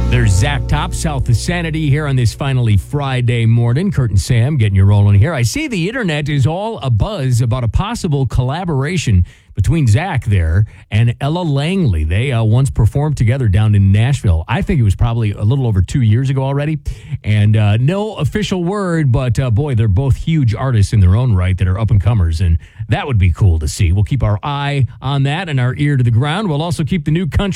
There's Zach Top, South of Sanity, here on this finally Friday morning. Kurt and Sam getting you rolling here. I see the internet is all abuzz about a possible collaboration between Zach there and Ella Langley. They once performed together down in Nashville. I think it was probably a little over 2 years ago already. And no official word, but boy, they're both huge artists in their own right that are up-and-comers, and that would be cool to see. We'll keep our eye on that and our ear to the ground. We'll also keep the new country